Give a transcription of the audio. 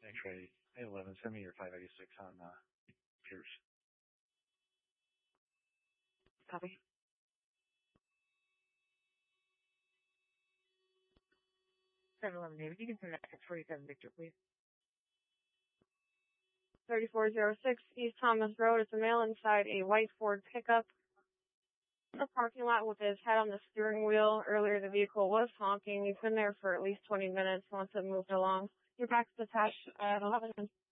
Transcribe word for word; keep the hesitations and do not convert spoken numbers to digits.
X-ray eight eleven, send me your five eighty-six on uh, Pierce. Copy. seven eleven David, you can send that to forty-seven Victor, please. thirty-four oh six East Thomas Road. It's a male inside a white Ford pickup. In the parking lot with his head on the steering wheel. Earlier, the vehicle was honking. He's been there for at least twenty minutes once it moved along. Your back's attached at eleven.